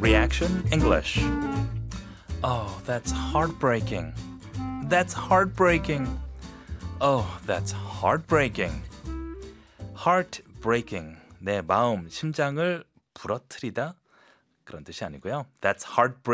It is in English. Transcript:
Reaction English. Oh, that's heartbreaking. That's heartbreaking. Oh, that's heartbreaking. Heartbreaking. 내 마음, 심장을 부러뜨리다. 그런 뜻이 아니고요. That's heartbreaking.